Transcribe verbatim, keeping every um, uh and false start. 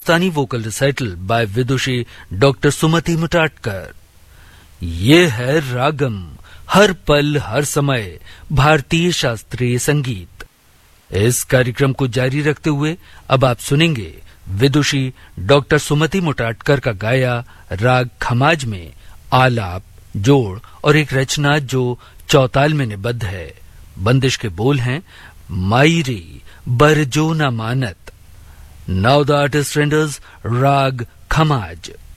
हिंदुस्तानी vocal recital bye विदुषी doctor सुमति मुटाटकर। ये है रागम, हर पल हर समय भारतीय शास्त्रीय संगीत। इस कार्यक्रम को जारी रखते हुए अब आप सुनेंगे विदुषी डॉक्टर सुमति मुटाटकर का गाया राग खमाज में आलाप, जोड़ और एक रचना जो चौताल में निबद्ध है। बंदिश के बोल हैं मायरी बरजो न मानत। नाउ द आर्टिस्ट रेंडर्स राग खमाज।